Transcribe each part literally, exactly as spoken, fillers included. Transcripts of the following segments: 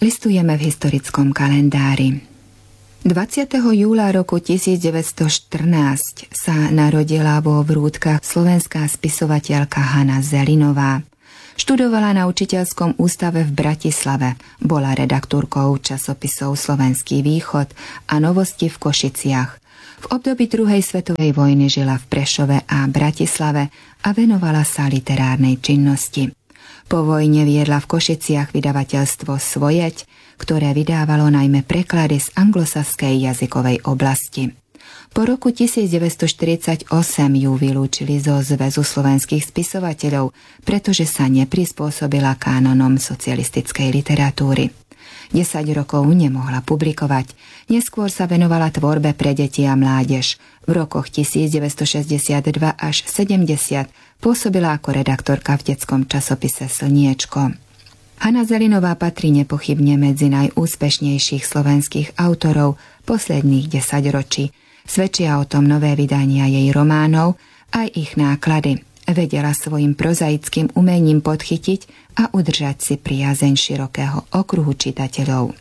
Listujeme v historickom kalendári. dvadsiateho júla roku tisícdeväťstoštrnásť sa narodila vo Vrútkach slovenská spisovateľka Hanna Zelinová. Študovala na učiteľskom ústave v Bratislave, bola redaktórkou časopisov Slovenský východ a Novosti v Košiciach. V období druhej svetovej vojny žila v Prešove a Bratislave a venovala sa literárnej činnosti. Po vojne viedla v Košiciach vydavateľstvo Svojeť, ktoré vydávalo najmä preklady z anglosaskej jazykovej oblasti. Po roku tisícdeväťstoštyridsaťosem ju vylúčili zo Zväzu slovenských spisovateľov, pretože sa neprispôsobila kánonom socialistickej literatúry. desať rokov nemohla publikovať. Neskôr sa venovala tvorbe pre deti a mládež. V rokoch tisícdeväťstošesťdesiatdva až sedemdesiat pôsobila ako redaktorka v detskom časopise Slniečko. Hanna Zelinová patrí nepochybne medzi najúspešnejších slovenských autorov posledných desaťročí. Svedčia o tom nové vydania jej románov, aj ich náklady. Vedela svojim prozaickým umením podchytiť a udržať si priazeň širokého okruhu čitateľov.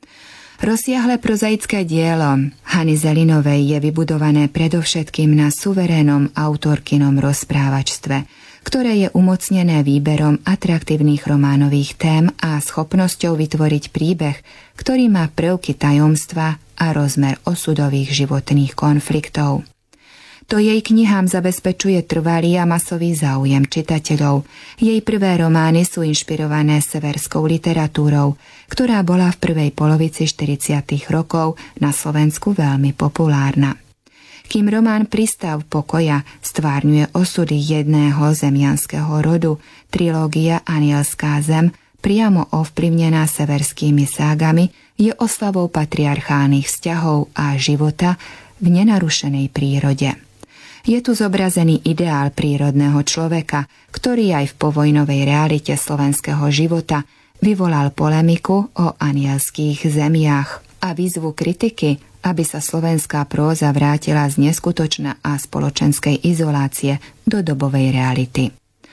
Rozsiahle prozaické dielo Hanny Zelinovej je vybudované predovšetkým na suverénnom autorkinom rozprávačstve, ktoré je umocnené výberom atraktívnych románových tém a schopnosťou vytvoriť príbeh, ktorý má prvky tajomstva a rozmer osudových životných konfliktov. To jej knihám zabezpečuje trvalý a masový záujem čitateľov. Jej prvé romány sú inšpirované severskou literatúrou, ktorá bola v prvej polovici štyridsiatych rokov na Slovensku veľmi populárna. Kým román Prístav pokoja stvárňuje osudy jedného zemianskeho rodu, trilógia Anielská zem, priamo ovplyvnená severskými ságami, je oslavou patriarchálnych vzťahov a života v nenarušenej prírode. Je tu zobrazený ideál prírodného človeka, ktorý aj v povojnovej realite slovenského života vyvolal polemiku o anielských zemiach a výzvu kritiky, aby sa slovenská próza vrátila z neskutočnej a spoločenskej izolácie do dobovej reality.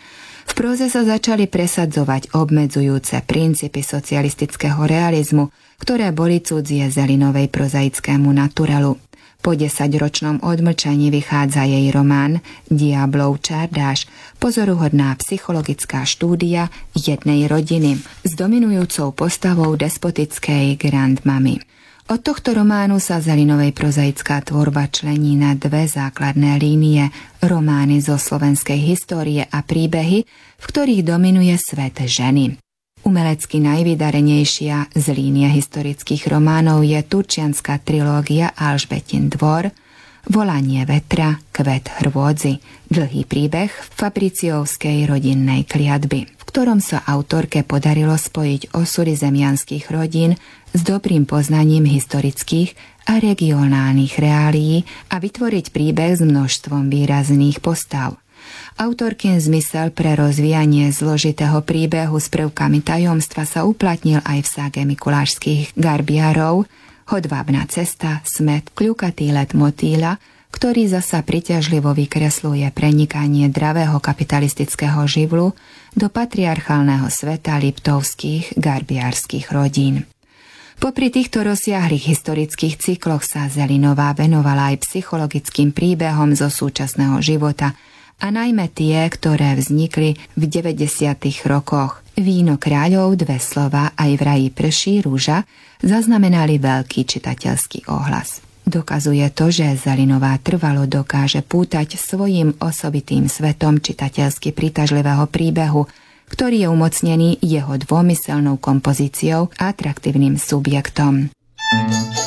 V próze sa začali presadzovať obmedzujúce princípy socialistického realizmu, ktoré boli cudzie Zelinovej prozaickému naturelu. Po desaťročnom odmlčaní vychádza jej román Diablov čardáš, pozoruhodná psychologická štúdia jednej rodiny s dominujúcou postavou despotickej grandmamy. Od tohto románu sa Zelinovej prozaická tvorba člení na dve základné línie, romány zo slovenskej histórie a príbehy, v ktorých dominuje svet ženy. Umelecky najvydarenejšia z línie historických románov je turčianska trilógia Alžbetin dvor, Volanie vetra, Kvet hrôdzy, dlhý príbeh Fabriciovskej rodinnej kliatby, v ktorom sa autorke podarilo spojiť osudy zemianskych rodín s dobrým poznaním historických a regionálnych reálií a vytvoriť príbeh s množstvom výrazných postav. Autorkin zmysel pre rozvíjanie zložitého príbehu s prvkami tajomstva sa uplatnil aj v ságe mikulášskych garbiarov, Hodvábna cesta, Smet, Kľukatý let motýľa, ktorý zasa priťažlivo vykresluje prenikanie dravého kapitalistického živlu do patriarchálneho sveta liptovských garbiárskych rodín. Popri týchto rozsiahlých historických cykloch sa Zelinová venovala aj psychologickým príbehom zo súčasného života, a najmä tie, ktoré vznikli v deväťdesiatych rokoch. Víno kráľov, Dve slova, Aj v raji prší, Rúža zaznamenali veľký čitateľský ohlas. Dokazuje to, že Zelinová trvalo dokáže pútať svojim osobitým svetom čitateľsky príťažlivého príbehu, ktorý je umocnený jeho dômyselnou kompozíciou a atraktívnym subjektom.